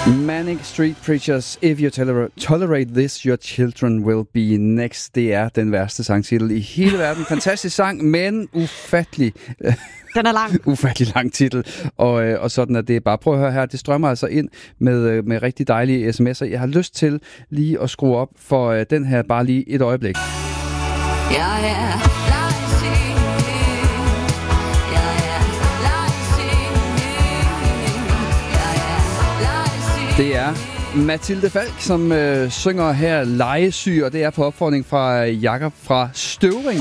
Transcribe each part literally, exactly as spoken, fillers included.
Manic Street Preachers, If You toler- Tolerate This, Your Children Will Be Next. Det er den værste sangtitel i hele verden. Fantastisk sang, men ufattelig... Den er lang. ufattelig lang titel, og, og sådan er det bare. Prøv at høre her, det strømmer altså ind med, med rigtig dejlige sms'er. Jeg har lyst til lige at skrue op for den her bare lige et øjeblik. Ja, ja. Det er Mathilde Falk, som øh, synger her Legesyg, og det er på opfordring fra Jakob fra Støvring,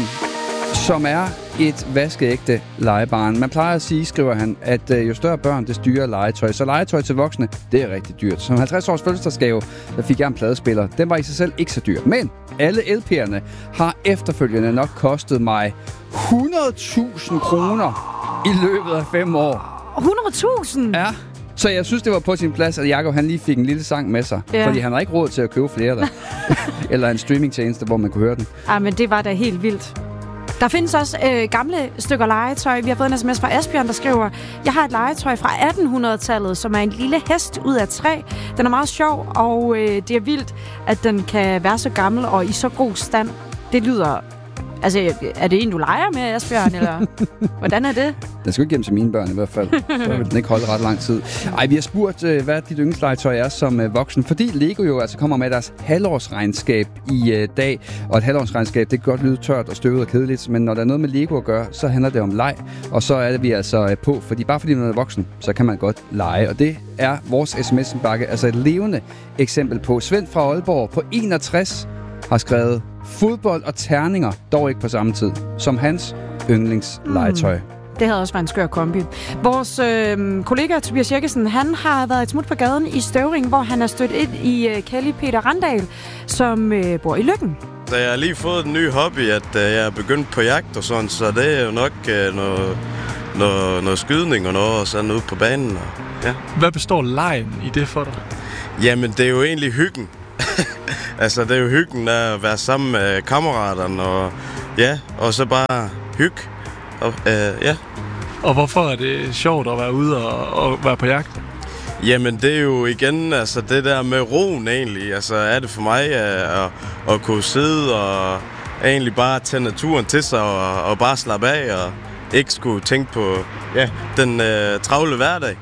som er et vaskeægte legebarn. Man plejer at sige, skriver han, at øh, jo større børn, det styrer legetøj. Så legetøj til voksne, det er rigtig dyrt. Som halvtreds års fødselsdagsgave, der fik jeg en pladespiller. Den var i sig selv ikke så dyr. Men alle L P'erne har efterfølgende nok kostet mig hundrede tusind kroner i løbet af fem år. hundrede tusind? Ja. Så jeg synes, det var på sin plads, at Jakob han lige fik en lille sang med sig. Ja. Fordi han har ikke råd til at købe flere der. Eller en streamingtjeneste, hvor man kunne høre den. Ej, men det var da helt vildt. Der findes også øh, gamle stykker legetøj. Vi har fået en sms fra Asbjørn, der skriver: Jeg har et legetøj fra attenhundredetallet, som er en lille hest ud af træ. Den er meget sjov, og øh, det er vildt, at den kan være så gammel og i så god stand. Det lyder... Altså, er det en, du leger med, Asbjørn, eller hvordan er det? Den skal ikke hjem til mine børn i hvert fald. Så vil den ikke holde ret lang tid. Ej, vi har spurgt, hvad dit yndlingslegetøj er som voksen, fordi Lego jo altså kommer med deres halvårsregnskab i dag. Og et halvårsregnskab, det kan godt lyde tørt og støvet og kedeligt, men når der er noget med Lego at gøre, så handler det om leg. Og så er det vi altså på, fordi bare fordi man er voksen, så kan man godt lege. Og det er vores sms-bakke, altså et levende eksempel på. Svend fra Aalborg på enogtres har skrevet: fodbold og terninger, dog ikke på samme tid, som hans yndlingslegetøj. Mm. Det havde også været en skør kombi. Vores øh, kollega Tobias Jekkesen, han har været et smut på gaden i Støvring, hvor han er stødt ind i øh, Kelly Peter Randal, som øh, bor i Løkken. Så jeg har lige fået en ny hobby, at øh, jeg er begyndt på jagt og sådan, så det er jo nok øh, noget, noget, noget skydning og noget, og sådan ude på banen. Og, ja. Hvad består legen i det for dig? Jamen, det er jo egentlig hyggen. Altså, det er jo hyggen at være sammen med kammeraterne, og ja, og så bare hygge. Og, øh, ja. Og hvorfor er det sjovt at være ude og, og være på jagt? Jamen, det er jo igen, altså det der med roen egentlig. Altså, er det for mig at, at, at kunne sidde og egentlig bare tage naturen til sig og, og bare slappe af og ikke skulle tænke på ja, den øh, travle hverdag.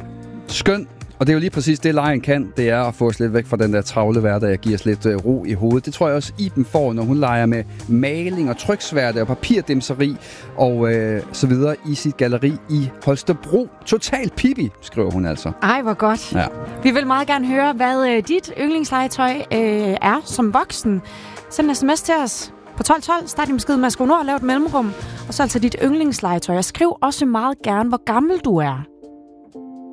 Skønt. Og det er jo lige præcis det, legen kan. Det er at få os lidt væk fra den der travle hverdag og give os lidt uh, ro i hovedet. Det tror jeg også, Iben får, når hun leger med maling og tryksværte og papirdimseri og uh, så videre i sit galleri i Holstebro. Total Pippi, skriver hun altså. Ej, hvor godt. Ja. Vi vil meget gerne høre, hvad uh, dit yndlingslegetøj uh, er som voksen. Send en sms til os på tolv tolv. Start din besked med at skrive nord og lave et mellemrum. Og så altså dit yndlingslegetøj. Og skriv også meget gerne, hvor gammel du er.